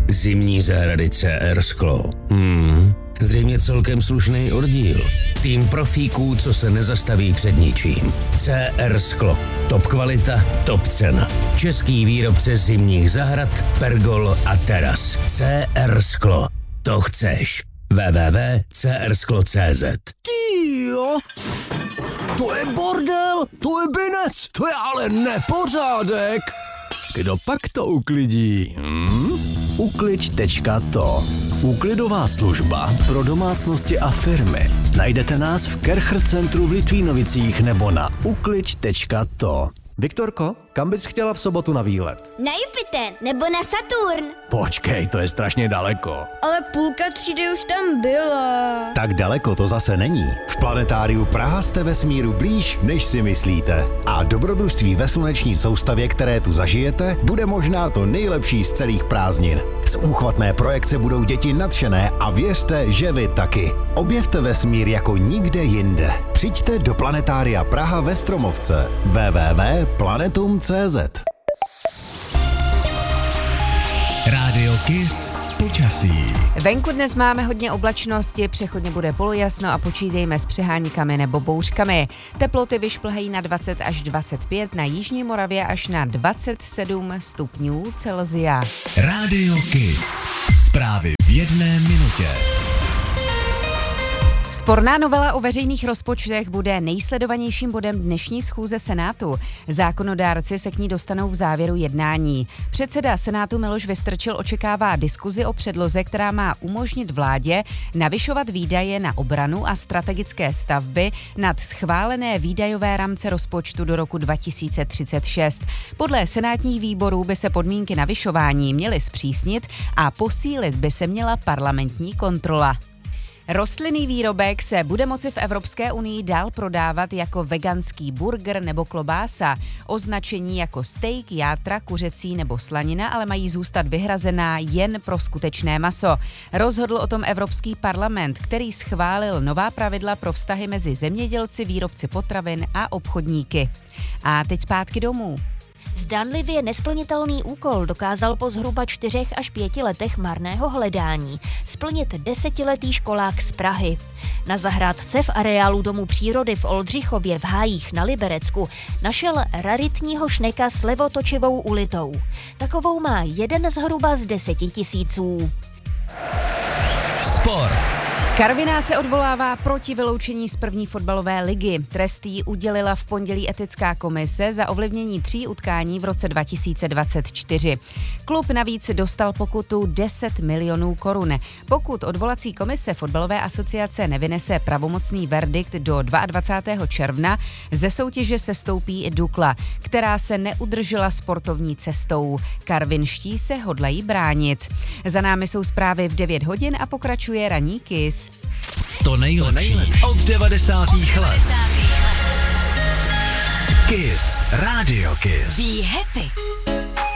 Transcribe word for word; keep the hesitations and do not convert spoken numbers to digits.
Zimní zahrady C R Sklo. Hmm, zřejmě celkem slušný oddíl. Tým profíků, co se nezastaví před ničím. C R Sklo. Top kvalita, top cena. Český výrobce zimních zahrad, pergol a teras. C R Sklo. To chceš. w w w tečka c r sklo tečka c z. Tyjo, to je bordel, to je binec, to je ale nepořádek. Kdo pak to uklidí? Hmm? Ukliď tečka to. Úklidová služba pro domácnosti a firmy. Najdete nás v Kercher centru v Litvínovicích nebo na ukliď tečka to. Viktorko, kam bys chtěla v sobotu na výlet? Na Jupiter nebo na Saturn. Počkej, to je strašně daleko. Ale půlka třídy už tam byla. Tak daleko to zase není. V Planetáriu Praha jste vesmíru blíž, než si myslíte. A dobrodružství ve sluneční soustavě, které tu zažijete, bude možná to nejlepší z celých prázdnin. Z úchvatné projekce budou děti nadšené a věřte, že vy taky. Objevte vesmír jako nikde jinde. Přijďte do Planetária Praha ve Stromovce. w w w tečka planetum tečka c z. Rádio Kiss počasí. Venku dnes máme hodně oblačnosti, přechodně bude polojasno a počítejme s přeháníkami nebo bouřkami. Teploty vyšplhají na dvacet až dvacet pět, na jižní Moravě až na dvacet sedm stupňů Celsia. Rádio Kiss. Zprávy v jedné minutě. Sporná novela o veřejných rozpočtech bude nejsledovanějším bodem dnešní schůze Senátu. Zákonodárci se k ní dostanou v závěru jednání. Předseda Senátu Miloš Vystrčil očekává diskuzi o předloze, která má umožnit vládě navyšovat výdaje na obranu a strategické stavby nad schválené výdajové rámce rozpočtu do roku dva tisíce třicet šest. Podle senátních výborů by se podmínky navyšování měly zpřísnit a posílit by se měla parlamentní kontrola. Rostlinný výrobek se bude moci v Evropské unii dál prodávat jako veganský burger nebo klobása. Označení jako steak, játra, kuřecí nebo slanina ale mají zůstat vyhrazená jen pro skutečné maso. Rozhodl o tom Evropský parlament, který schválil nová pravidla pro vztahy mezi zemědělci, výrobci potravin a obchodníky. A teď zpátky domů. Zdánlivě nesplnitelný úkol dokázal po zhruba čtyřech až pěti letech marného hledání splnit desetiletý školák z Prahy. Na zahrádce v areálu Domu přírody v Oldřichově v Hájích na Liberecku našel raritního šneka s levotočivou ulitou. Takovou má jeden zhruba z deseti tisíců. Sport. Karviná se odvolává proti vyloučení z první fotbalové ligy. Trest jí udělila v pondělí etická komise za ovlivnění tří utkání v roce dva tisíce dvacet čtyři. Klub navíc dostal pokutu deset milionů korun. Pokud odvolací komise fotbalové asociace nevynese pravomocný verdikt do dvacátého druhého června, ze soutěže sestoupí i Dukla, která se neudržela sportovní cestou. Karvinští se hodlají bránit. Za námi jsou zprávy v devět hodin a pokračuje ranní Kiss. To nejlepší od devadesátých let. Kiss. Rádio Kiss. Be happy.